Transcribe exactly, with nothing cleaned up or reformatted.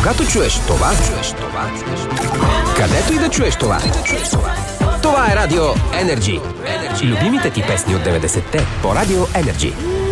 Когато чуеш това, чуеш това, където и да чуеш това. Това е Радио Енерджи. Любимите ти песни от деветдесетте по Радио Енерджи.